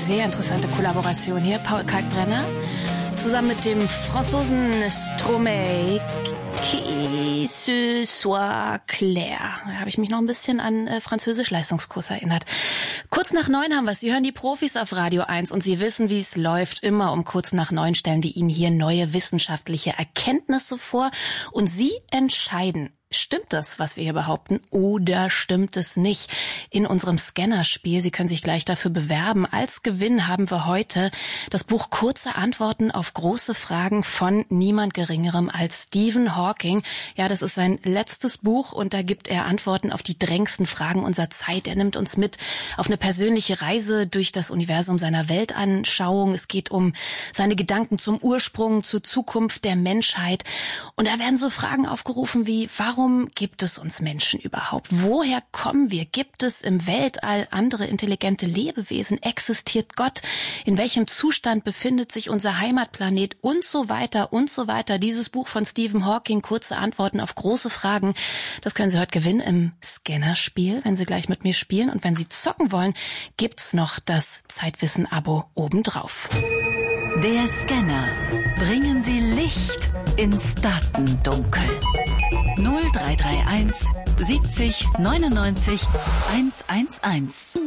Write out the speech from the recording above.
sehr interessante Kollaboration hier. Paul Kalkbrenner zusammen mit dem Franzosen Stromae. Qui ce soit clair. Da habe ich mich noch ein bisschen an Französisch-Leistungskurs erinnert. Kurz nach 9 haben wir es. Sie hören die Profis auf Radio 1 und Sie wissen, wie es läuft. Immer um kurz nach 9 stellen wir Ihnen hier neue wissenschaftliche Erkenntnisse vor und Sie entscheiden. Stimmt das, was wir hier behaupten, oder stimmt es nicht? In unserem Scannerspiel, Sie können sich gleich dafür bewerben. Als Gewinn haben wir heute das Buch Kurze Antworten auf große Fragen von niemand Geringerem als Stephen Hawking. Ja, das ist sein letztes Buch und da gibt er Antworten auf die drängendsten Fragen unserer Zeit. Er nimmt uns mit auf eine persönliche Reise durch das Universum seiner Weltanschauung. Es geht um seine Gedanken zum Ursprung, zur Zukunft der Menschheit. Und da werden so Fragen aufgerufen wie, warum gibt es uns Menschen überhaupt? Woher kommen wir? Gibt es im Weltall andere intelligente Lebewesen? Existiert Gott? In welchem Zustand befindet sich unser Heimatplanet? Und so weiter und so weiter. Dieses Buch von Stephen Hawking, Kurze Antworten auf große Fragen, das können Sie heute gewinnen im Scannerspiel, wenn Sie gleich mit mir spielen. Und wenn Sie zocken wollen, gibt's noch das Zeitwissen-Abo obendrauf. Der Scanner. Bringen Sie Licht ins Datendunkel. 0331 70 99 111.